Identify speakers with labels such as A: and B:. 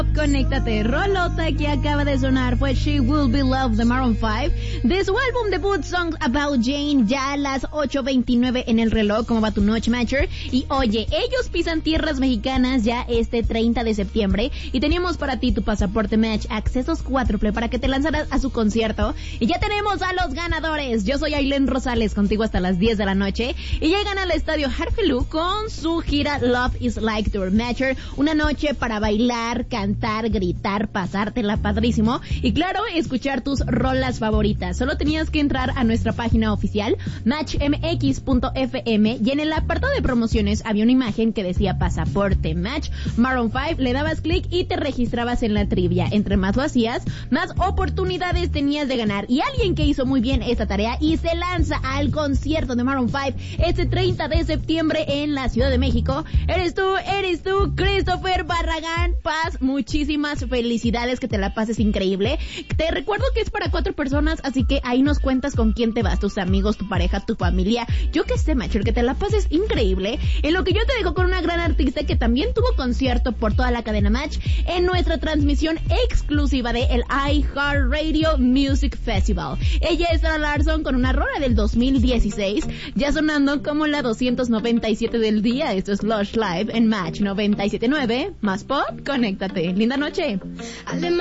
A: Conéctate, rolota que acaba de sonar fue She Will Be Loved de Maroon 5 de su álbum debut Songs About Jane, ya a las 8:29 en el reloj. ¿Cómo va tu noche, Matcher? Y oye, ellos pisan tierras mexicanas ya este 30 de septiembre y teníamos para ti tu pasaporte Match, accesos cuádruple para que te lanzaras a su concierto. Y ya tenemos a los ganadores. Yo soy Ailén Rosales, contigo hasta las 10 de la noche, y llegan al estadio Harfelú con su gira Love is Like Tour. Matcher, una noche para bailar, cantar, gritar, pasártela padrísimo y claro, escuchar tus rolas favoritas. Solo tenías que entrar a nuestra página oficial matchmx.fm y en el apartado de promociones había una imagen que decía pasaporte Match Maroon 5, le dabas clic y te registrabas en la trivia. Entre más lo hacías, más oportunidades tenías de ganar, y alguien que hizo muy bien esta tarea y se lanza al concierto de Maroon 5 este 30 de septiembre en la Ciudad de México, eres tú, Christopher Barragán Paz. Muchísimas felicidades, que te la pases increíble. Te recuerdo que es para 4 personas, así que ahí nos cuentas con quién te vas, tus amigos, tu pareja, tu familia, yo qué sé, Matcher, que te la pases increíble. En lo que yo te dejo con una gran artista que también tuvo concierto por toda la cadena Match en nuestra transmisión exclusiva de el iHeartRadio Music Festival. Ella es Zara Larsson con una rola del 2016, ya sonando como la 297 del día. Esto es Lush Live en Match 97.9, más pop, conéctate. Linda noche.